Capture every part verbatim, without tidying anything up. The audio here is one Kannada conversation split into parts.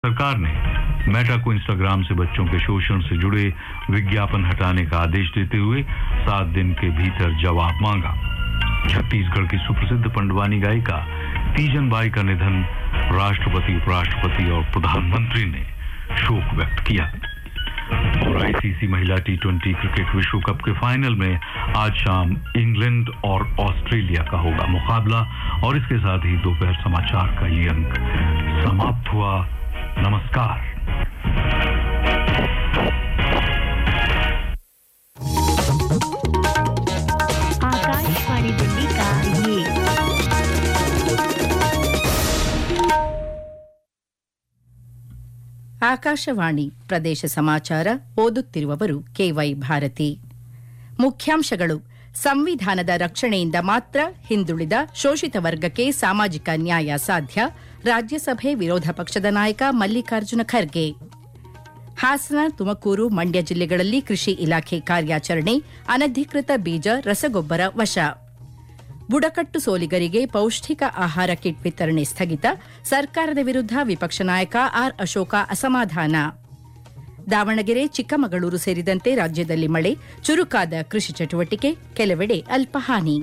सरकार ने मेटा को इंस्टाग्राम से बच्चों के शोषण से जुड़े विज्ञापन हटाने का आदेश देते हुए सात दिन के भीतर जवाब मांगा। छत्तीसगढ़ की सुप्रसिद्ध पंडवानी गायिका तीजन बाई का निधन, राष्ट्रपति, उपराष्ट्रपति और प्रधानमंत्री ने शोक व्यक्त किया। और आईसीसी महिला टी ट्वेंटी क्रिकेट विश्व कप के फाइनल में आज शाम इंग्लैंड और ऑस्ट्रेलिया का होगा मुकाबला। और इसके साथ ही दोपहर समाचार का ये अंक समाप्त हुआ। नमस्कार। आकाशवाणी दिल्ली का ये ಆಕಾಶವಾಣಿ ಪ್ರದೇಶ ಸಮಾಚಾರ ಓದುತ್ತಿರುವವರು ಕೆವೈ ಭಾರತಿ. ಮುಖ್ಯಾಂಶಗಳು: ಸಂವಿಧಾನದ ರಕ್ಷಣೆಯಿಂದ ಮಾತ್ರ ಹಿಂದುಳಿದ ಶೋಷಿತ ವರ್ಗಕ್ಕೆ ಸಾಮಾಜಿಕ ನ್ಯಾಯ ಸಾಧ್ಯ, ರಾಜ್ಯಸಭೆ ವಿರೋಧ ಪಕ್ಷದ ನಾಯಕ ಮಲ್ಲಿಕಾರ್ಜುನ ಖರ್ಗೆ. ಹಾಸನ, ತುಮಕೂರು, ಮಂಡ್ಯ ಜಿಲ್ಲೆಗಳಲ್ಲಿ ಕೃಷಿ ಇಲಾಖೆ ಕಾರ್ಯಾಚರಣೆ, ಅನಧಿಕೃತ ಬೀಜ, ರಸಗೊಬ್ಬರ ವಶ. ಬುಡಕಟ್ಟು ಸೋಲಿಗರಿಗೆ ಪೌಷ್ಟಿಕ ಆಹಾರ ಕಿಟ್ ವಿತರಣೆ ಸ್ಥಗಿತ, ಸರ್ಕಾರದ ವಿರುದ್ಧ ವಿಪಕ್ಷ ನಾಯಕ ಆರ್ ಅಶೋಕ ಅಸಮಾಧಾನ. ದಾವಣಗೆರೆ, ಚಿಕ್ಕಮಗಳೂರು ಸೇರಿದಂತೆ ರಾಜ್ಯದಲ್ಲಿ ಮಳೆ, ಚುರುಕಾದ ಕೃಷಿ ಚಟುವಟಿಕೆ, ಕೆಲವೆಡೆ ಅಲ್ಪಹಾನಿ.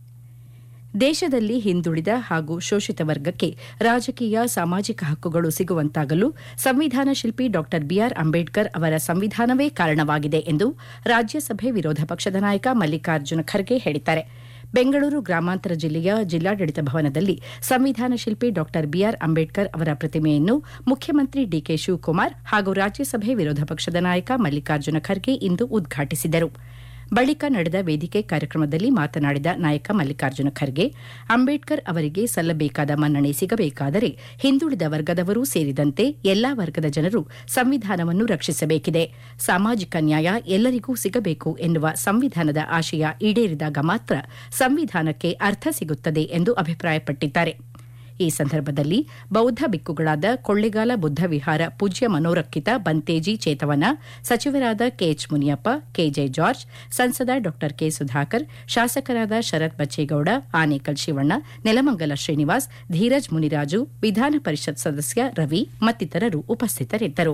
ದೇಶದಲ್ಲಿ ಹಿಂದುಳಿದ ಹಾಗೂ ಶೋಷಿತ ವರ್ಗಕ್ಕೆ ರಾಜಕೀಯ, ಸಾಮಾಜಿಕ ಹಕ್ಕುಗಳು ಸಿಗುವಂತಾಗಲು ಸಂವಿಧಾನ ಶಿಲ್ಪಿ ಡಾ ಬಿಆರ್ ಅಂಬೇಡ್ಕರ್ ಅವರ ಸಂವಿಧಾನವೇ ಕಾರಣವಾಗಿದೆ ಎಂದು ರಾಜ್ಯಸಭೆ ವಿರೋಧ ಪಕ್ಷದ ನಾಯಕ ಮಲ್ಲಿಕಾರ್ಜುನ ಖರ್ಗೆ ಹೇಳಿದ್ದಾರೆ. ಬೆಂಗಳೂರು ಗ್ರಾಮಾಂತರ ಜಿಲ್ಲೆಯ ಜಿಲ್ಲಾಡಳಿತ ಭವನದಲ್ಲಿ ಸಂವಿಧಾನ ಶಿಲ್ಪಿ ಡಾ ಬಿಆರ್ ಅಂಬೇಡ್ಕರ್ ಅವರ ಪ್ರತಿಮೆಯನ್ನು ಮುಖ್ಯಮಂತ್ರಿ ಡಿಕೆ ಶಿವಕುಮಾರ್ ಹಾಗೂ ರಾಜ್ಯಸಭೆ ವಿರೋಧ ಪಕ್ಷದ ನಾಯಕ ಮಲ್ಲಿಕಾರ್ಜುನ ಖರ್ಗೆ ಇಂದು ಉದ್ಘಾಟಿಸಿದರು. ಬಳಿಕ ನಡೆದ ವೇದಿಕೆ ಕಾರ್ಯಕ್ರಮದಲ್ಲಿ ಮಾತನಾಡಿದ ನಾಯಕ ಮಲ್ಲಿಕಾರ್ಜುನ ಖರ್ಗೆ, ಅಂಬೇಡ್ಕರ್ ಅವರಿಗೆ ಸಲ್ಲಬೇಕಾದ ಮನ್ನಣೆ ಸಿಗಬೇಕಾದರೆ ಹಿಂದುಳಿದ ವರ್ಗದವರೂ ಸೇರಿದಂತೆ ಎಲ್ಲಾ ವರ್ಗದ ಜನರು ಸಂವಿಧಾನವನ್ನು ರಕ್ಷಿಸಬೇಕಿದೆ. ಸಾಮಾಜಿಕ ನ್ಯಾಯ ಎಲ್ಲರಿಗೂ ಸಿಗಬೇಕು ಎನ್ನುವ ಸಂವಿಧಾನದ ಆಶಯ ಈಡೇರಿದಾಗ ಮಾತ್ರ ಸಂವಿಧಾನಕ್ಕೆ ಅರ್ಥ ಸಿಗುತ್ತದೆ ಎಂದು ಅಭಿಪ್ರಾಯಪಟ್ಟಿದ್ದಾರೆ. ಈ ಸಂದರ್ಭದಲ್ಲಿ ಬೌದ್ಧ ಬಿಕ್ಕುಗಳಾದ ಕೊಳ್ಳೆಗಾಲ ಬುದ್ಧ ವಿಹಾರ ಪೂಜ್ಯ ಮನೋರಕ್ಷಿತ ಬಂತೇಜಿ ಚೇತವನ, ಸಚಿವರಾದ ಕೆಎಚ್ ಮುನಿಯಪ್ಪ, ಕೆಜೆ ಜಾರ್ಜ್, ಸಂಸದ ಡಾ ಕೆ ಸುಧಾಕರ್, ಶಾಸಕರಾದ ಶರತ್ ಬಚ್ಚೇಗೌಡ, ಆನೇಕಲ್ ಶಿವಣ್ಣ, ನೆಲಮಂಗಲ ಶ್ರೀನಿವಾಸ್, ಧೀರಜ್ ಮುನಿರಾಜು, ವಿಧಾನ ಪರಿಷತ್ ಸದಸ್ಯ ರವಿ ಮತ್ತಿತರರು ಉಪಸ್ಥಿತರಿದ್ದರು.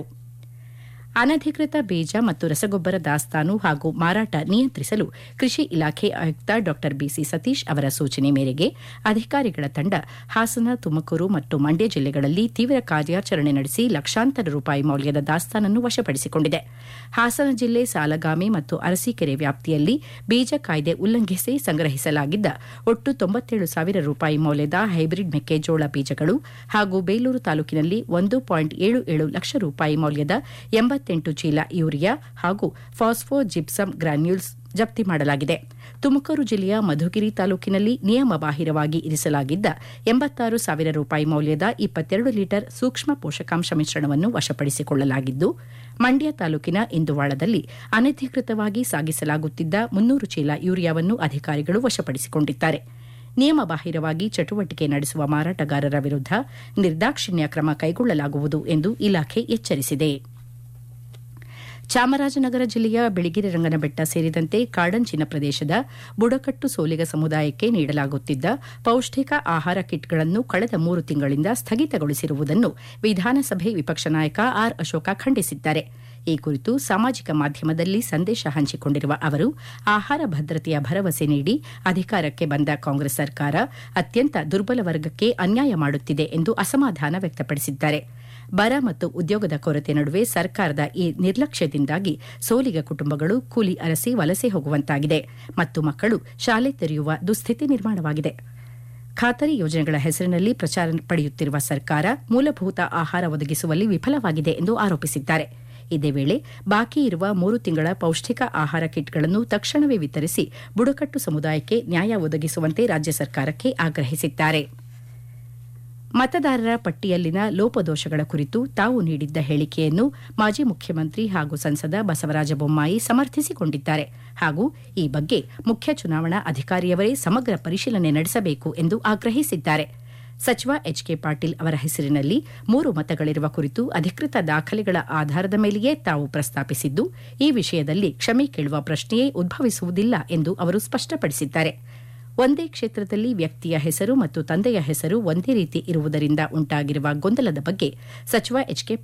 ಅನಧಿಕೃತ ಬೀಜ ಮತ್ತು ರಸಗೊಬ್ಬರ ದಾಸ್ತಾನು ಹಾಗೂ ಮಾರಾಟ ನಿಯಂತ್ರಿಸಲು ಕೃಷಿ ಇಲಾಖೆ ಆಯುಕ್ತ ಡಾ ಬಿಸಿ ಸತೀಶ್ ಅವರ ಸೂಚನೆ ಮೇರೆಗೆ ಅಧಿಕಾರಿಗಳ ತಂಡ ಹಾಸನ, ತುಮಕೂರು ಮತ್ತು ಮಂಡ್ಯ ಜಿಲ್ಲೆಗಳಲ್ಲಿ ತೀವ್ರ ಕಾರ್ಯಾಚರಣೆ ನಡೆಸಿ ಲಕ್ಷಾಂತರ ರೂಪಾಯಿ ಮೌಲ್ಯದ ದಾಸ್ತಾನನ್ನು ವಶಪಡಿಸಿಕೊಂಡಿದೆ. ಹಾಸನ ಜಿಲ್ಲೆ ಸಾಲಗಾಮೆ ಮತ್ತು ಅರಸೀಕೆರೆ ವ್ಯಾಪ್ತಿಯಲ್ಲಿ ಬೀಜ ಕಾಯ್ದೆ ಉಲ್ಲಂಘಿಸಿ ಸಂಗ್ರಹಿಸಲಾಗಿದ್ದ ಒಟ್ಟು ತೊಂಬತ್ತೇಳು ಸಾವಿರ ರೂಪಾಯಿ ಮೌಲ್ಯದ ಹೈಬ್ರಿಡ್ ಮೆಕ್ಕೆಜೋಳ ಬೀಜಗಳು ಹಾಗೂ ಬೇಲೂರು ತಾಲೂಕಿನಲ್ಲಿ ಒಂದು ಪಾಯಿಂಟ್ ಏಳು ಏಳು ಲಕ್ಷ ರೂಪಾಯಿ ಮೌಲ್ಯದ ಎಂಬತ್ತೆಂಟು ಚೀಲ ಯೂರಿಯಾ ಹಾಗೂ ಫಾಸ್ಫೋ ಜಿಪ್ಸಮ್ ಗ್ರಾನ್ಯೂಲ್ಸ್ ಜಪ್ತಿ ಮಾಡಲಾಗಿದೆ. ತುಮಕೂರು ಜಿಲ್ಲೆಯ ಮಧುಗಿರಿ ತಾಲೂಕಿನಲ್ಲಿ ನಿಯಮ ಬಾಹಿರವಾಗಿ ಇರಿಸಲಾಗಿದ್ದ ಎಂಬತ್ತಾರು ಸಾವಿರ ರೂಪಾಯಿ ಮೌಲ್ಯದ ಇಪ್ಪತ್ತೆರಡು ಲೀಟರ್ ಸೂಕ್ಷ್ಮ ಪೋಷಕಾಂಶ ಮಿಶ್ರಣವನ್ನು ವಶಪಡಿಸಿಕೊಳ್ಳಲಾಗಿದ್ದು, ಮಂಡ್ಯ ತಾಲೂಕಿನ ಇಂದುವಾಳದಲ್ಲಿ ಅನಧಿಕೃತವಾಗಿ ಸಾಗಿಸಲಾಗುತ್ತಿದ್ದ ಮುನ್ನೂರು ಚೀಲ ಯೂರಿಯಾವನ್ನು ಅಧಿಕಾರಿಗಳು ವಶಪಡಿಸಿಕೊಂಡಿದ್ದಾರೆ. ನಿಯಮ ಬಾಹಿರವಾಗಿ ಚಟುವಟಿಕೆ ನಡೆಸುವ ಮಾರಾಟಗಾರರ ವಿರುದ್ಧ ನಿರ್ದಾಕ್ಷಿಣ್ಯ ಕ್ರಮ ಕೈಗೊಳ್ಳಲಾಗುವುದು ಎಂದು ಇಲಾಖೆ ಎಚ್ಚರಿಸಿದೆ. ಚಾಮರಾಜನಗರ ಜಿಲ್ಲೆಯ ಬಿಳಿಗಿರಿ ರಂಗನಬೆಟ್ಟ ಸೇರಿದಂತೆ ಕಾಡಂಚಿನ ಪ್ರದೇಶದ ಬುಡಕಟ್ಟು ಸೋಲಿಗ ಸಮುದಾಯಕ್ಕೆ ನೀಡಲಾಗುತ್ತಿದ್ದ ಪೌಷ್ಟಿಕ ಆಹಾರ ಕಿಟ್ಗಳನ್ನು ಕಳೆದ ಮೂರು ತಿಂಗಳಿಂದ ಸ್ಥಗಿತಗೊಳಿಸಿರುವುದನ್ನು ವಿಧಾನಸಭೆ ವಿಪಕ್ಷ ನಾಯಕ ಆರ್ ಅಶೋಕ ಖಂಡಿಸಿದ್ದಾರೆ. ಈ ಕುರಿತು ಸಾಮಾಜಿಕ ಮಾಧ್ಯಮದಲ್ಲಿ ಸಂದೇಶ ಹಂಚಿಕೊಂಡಿರುವ ಅವರು, ಆಹಾರ ಭದ್ರತೆಯ ಭರವಸೆ ನೀಡಿ ಅಧಿಕಾರಕ್ಕೆ ಬಂದ ಕಾಂಗ್ರೆಸ್ ಸರ್ಕಾರ ಅತ್ಯಂತ ದುರ್ಬಲ ವರ್ಗಕ್ಕೆ ಅನ್ಯಾಯ ಮಾಡುತ್ತಿದೆ ಎಂದು ಅಸಮಾಧಾನ ವ್ಯಕ್ತಪಡಿಸಿದ್ದಾರೆ. ಬರ ಮತ್ತು ಉದ್ಯೋಗದ ಕೊರತೆ ನಡುವೆ ಸರ್ಕಾರದ ಈ ನಿರ್ಲಕ್ಷ್ಯದಿಂದಾಗಿ ಸೋಲಿಗ ಕುಟುಂಬಗಳು ಕೂಲಿ ಅರಸಿ ವಲಸೆ ಹೋಗುವಂತಾಗಿದೆ ಮತ್ತು ಮಕ್ಕಳು ಶಾಲೆ ತೆರೆಯುವ ದುಸ್ಥಿತಿ ನಿರ್ಮಾಣವಾಗಿದೆ. ಖಾತರಿ ಯೋಜನೆಗಳ ಹೆಸರಿನಲ್ಲಿ ಪ್ರಚಾರ ಪಡೆಯುತ್ತಿರುವ ಸರ್ಕಾರ ಮೂಲಭೂತ ಆಹಾರ ಒದಗಿಸುವಲ್ಲಿ ವಿಫಲವಾಗಿದೆ ಎಂದು ಆರೋಪಿಸಿದ್ದಾರೆ. ಇದೇ ವೇಳೆ ಬಾಕಿ ಇರುವ ಮೂರು ತಿಂಗಳ ಪೌಷ್ಟಿಕ ಆಹಾರ ಕಿಟ್ಗಳನ್ನು ತಕ್ಷಣವೇ ವಿತರಿಸಿ ಬುಡಕಟ್ಟು ಸಮುದಾಯಕ್ಕೆ ನ್ಯಾಯ ಒದಗಿಸುವಂತೆ ರಾಜ್ಯ ಸರ್ಕಾರಕ್ಕೆ ಆಗ್ರಹಿಸಿದ್ದಾರೆ. ಮತದಾರರ ಪಟ್ಟಿಯಲ್ಲಿನ ಲೋಪದೋಷಗಳ ಕುರಿತು ತಾವು ನೀಡಿದ್ದ ಹೇಳಿಕೆಯನ್ನು ಮಾಜಿ ಮುಖ್ಯಮಂತ್ರಿ ಹಾಗೂ ಸಂಸದ ಬಸವರಾಜ ಬೊಮ್ಮಾಯಿ ಸಮರ್ಥಿಸಿಕೊಂಡಿದ್ದಾರೆ ಹಾಗೂ ಈ ಬಗ್ಗೆ ಮುಖ್ಯ ಚುನಾವಣಾ ಅಧಿಕಾರಿಯವರೇ ಸಮಗ್ರ ಪರಿಶೀಲನೆ ನಡೆಸಬೇಕು ಎಂದು ಆಗ್ರಹಿಸಿದ್ದಾರೆ. ಸಚಿವ ಎಚ್ ಕೆ ಪಾಟೀಲ್ ಅವರ ಹೆಸರಿನಲ್ಲಿ ಮೂರು ಮತಗಳಿರುವ ಕುರಿತು ಅಧಿಕೃತ ದಾಖಲೆಗಳ ಆಧಾರದ ಮೇಲೆಯೇ ತಾವು ಪ್ರಸ್ತಾಪಿಸಿದ್ದು, ಈ ವಿಷಯದಲ್ಲಿ ಕ್ಷಮೆ ಕೇಳುವ ಪ್ರಶ್ನೆಯೇ ಉದ್ಭವಿಸುವುದಿಲ್ಲ ಎಂದು ಅವರು ಸ್ಪಷ್ಟಪಡಿಸಿದ್ದಾರೆ. ಒಂದೇ ಕ್ಷೇತ್ರದಲ್ಲಿ ವ್ಯಕ್ತಿಯ ಹೆಸರು ಮತ್ತು ತಂದೆಯ ಹೆಸರು ಒಂದೇ ರೀತಿ ಇರುವುದರಿಂದ ಉಂಟಾಗಿರುವ ಗೊಂದಲದ ಬಗ್ಗೆ ಸಚಿವ ಎಚ್ ಕೆ